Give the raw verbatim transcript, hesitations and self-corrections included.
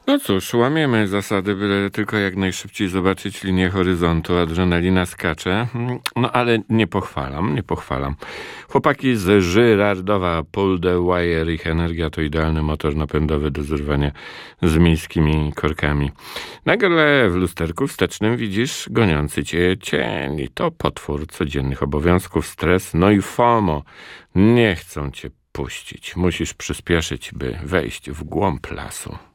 No cóż, łamiemy zasady, byle tylko jak najszybciej zobaczyć linię horyzontu. Adrenalina skacze. No ale nie pochwalam, nie pochwalam. Chłopaki z Żyrardowa, Pull the Wire, ich energia to idealny motor napędowy do zrywania z miejskimi korkami. Nagle w lusterku wstecznym widzisz goniący cię cień. I to potwór codziennych obowiązków, stres, no i FOMO. Nie chcą cię puścić. Musisz przyspieszyć, by wejść w głąb lasu.